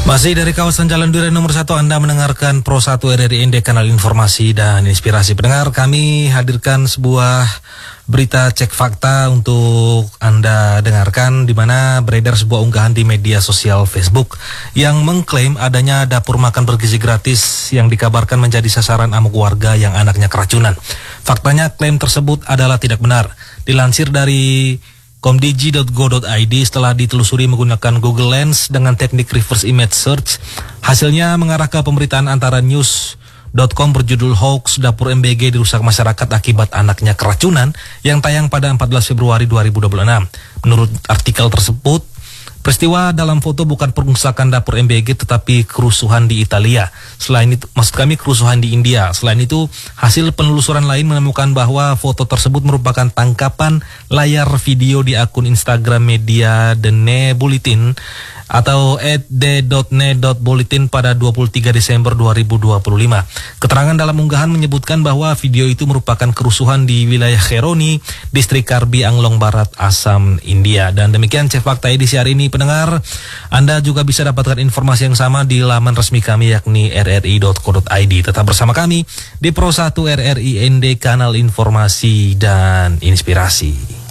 Masih dari kawasan Jalan Duren nomor 1, Anda mendengarkan Pro 1 RRI ND, kanal informasi dan inspirasi. Pendengar, kami hadirkan sebuah berita cek fakta untuk Anda dengarkan, di mana beredar sebuah unggahan di media sosial Facebook yang mengklaim adanya dapur makan bergizi gratis yang dikabarkan menjadi sasaran amuk warga yang anaknya keracunan. Faktanya, klaim tersebut adalah tidak benar. Dilansir dari komdigi.go.id, setelah ditelusuri menggunakan Google Lens dengan teknik reverse image search, hasilnya mengarah ke pemberitaan antara news.com berjudul Hoax Dapur MBG Dirusak Masyarakat Akibat Anaknya Keracunan yang tayang pada 14 Februari 2026. Menurut artikel tersebut, peristiwa dalam foto bukan perusakan dapur MBG tetapi kerusuhan di Italia. Selain itu, maksud kami kerusuhan di India. Selain itu, hasil penelusuran lain menemukan bahwa foto tersebut merupakan tangkapan layar video di akun Instagram media The Ne Bulletin atau @d.ne.bulletin pada 23 Desember 2025. Keterangan dalam unggahan menyebutkan bahwa video itu merupakan kerusuhan di wilayah Kheroni, distrik Karbi Anglong Barat, Assam, India. Dan demikian cek fakta edisi hari ini, pendengar. Anda juga bisa dapatkan informasi yang sama di laman resmi kami, yakni rri.co.id. Tetap bersama kami di Pro 1 RRI ND, kanal informasi dan inspirasi.